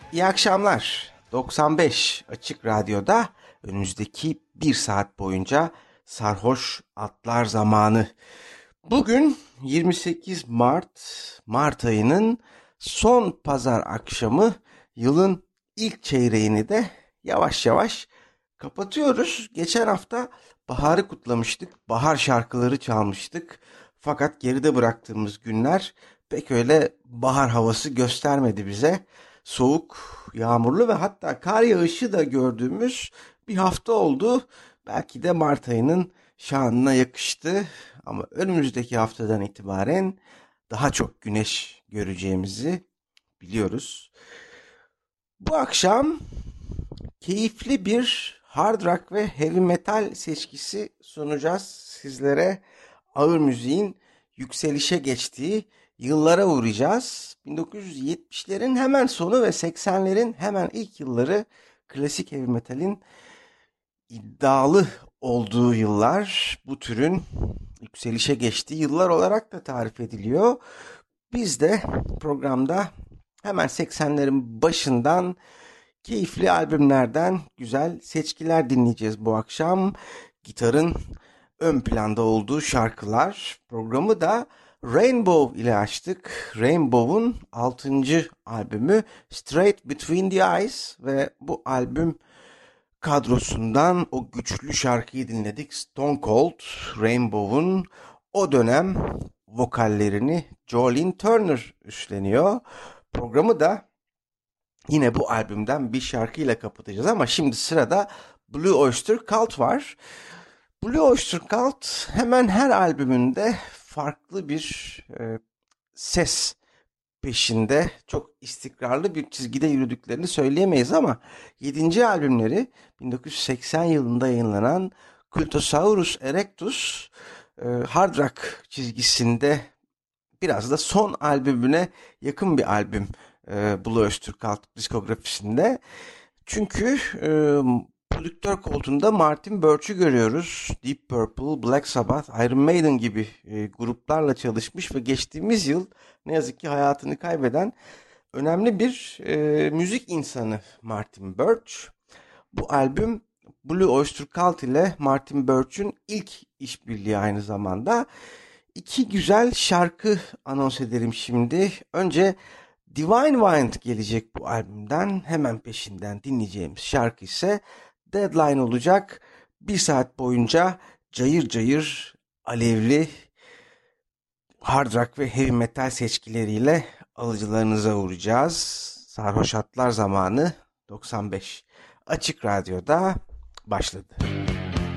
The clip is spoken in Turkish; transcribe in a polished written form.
İyi akşamlar. 95 Açık Radyo'da önümüzdeki bir saat boyunca Sarhoş Atlar Zamanı. Bugün 28 Mart ayının son pazar akşamı, yılın ilk çeyreğini de yavaş yavaş kapatıyoruz. Geçen hafta baharı kutlamıştık, bahar şarkıları çalmıştık. Fakat geride bıraktığımız günler pek öyle bahar havası göstermedi bize. Soğuk, yağmurlu ve hatta kar yağışı da gördüğümüz bir hafta oldu. Belki de Mart ayının şanına yakıştı. Ama önümüzdeki haftadan itibaren daha çok güneş göreceğimizi biliyoruz. Bu akşam keyifli bir hard rock ve heavy metal seçkisi sunacağız sizlere. Ağır müziğin yükselişe geçtiği yıllara uğrayacağız. 1970'lerin hemen sonu ve 80'lerin hemen ilk yılları klasik heavy metalin iddialı olduğu yıllar, bu türün yükselişe geçtiği yıllar olarak da tarif ediliyor. Biz de programda hemen 80'lerin başından keyifli albümlerden güzel seçkiler dinleyeceğiz bu akşam. Gitarın ön planda olduğu şarkılar. Programı da Rainbow ile açtık. Rainbow'un 6. albümü Straight Between the Eyes ve bu albüm kadrosundan o güçlü şarkıyı dinledik. Stone Cold, Rainbow'un o dönem vokallerini Jolene Turner üstleniyor. Programı da yine bu albümden bir şarkıyla kapatacağız ama şimdi sırada Blue Oyster Cult var. Blue Oyster Cult hemen her albümünde farklı bir ses peşinde, çok istikrarlı bir çizgide yürüdüklerini söyleyemeyiz ama 7. albümleri 1980 yılında yayınlanan Cultosaurus Erectus hard rock çizgisinde biraz da son albümüne yakın bir albüm Blue Oyster Cult diskografisinde. Çünkü prodüktör koltuğunda Martin Birch'ü görüyoruz. Deep Purple, Black Sabbath, Iron Maiden gibi gruplarla çalışmış ve geçtiğimiz yıl ne yazık ki hayatını kaybeden önemli bir müzik insanı Martin Birch. Bu albüm Blue Oyster Cult ile Martin Birch'ün ilk işbirliği aynı zamanda. İki güzel şarkı anons ederim şimdi. Önce Divine Wind gelecek bu albümden. Hemen peşinden dinleyeceğimiz şarkı ise Deadline olacak. Bir saat boyunca cayır cayır alevli hard rock ve heavy metal seçkileriyle alıcılarınıza uğrayacağız. Sarhoş Atlar Zamanı 95 Açık Radyo'da başladı.